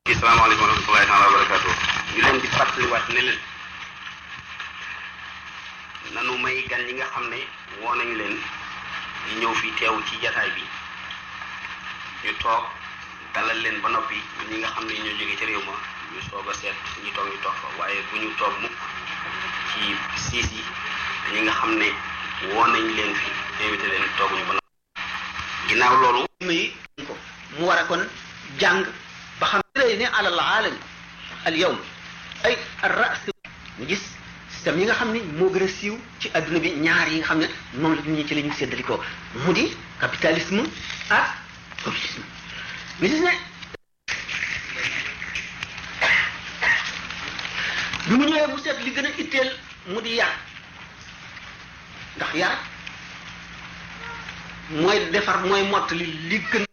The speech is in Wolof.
asalaamaaleykum wa rahmatullahi taala wa barakaatu. ñu leen di fàttaliwaat ne leen nanu may gan ñi nga xam ne woo nañu leen ñu ñëw fii teew ci jataay bi ñu toog dalal leen ba noppi ñi nga xam ne ñoo jógee ci réew ma ñu soog a seet ñu toog fa waaye bu ñu toog mukk ci siis yi ñi nga xam ne woo nañ leen fi invité leen tooguñu ba noppi ginnaaw loolu may ko mu war a kon jàng ba xam ne alal aalami al yawm ay ar-ra's mu gis système yi nga xam ne moo gën a siiw ci adduna bi ñaar yi nga xam ne moom la ñu ci la ñu séddalikoo mu di capitalisme ak communisme ñu gis ne bi mu ñëwee mu seet li gën a itteel mu di yar ndax yar mooy defar mooy mottali li gën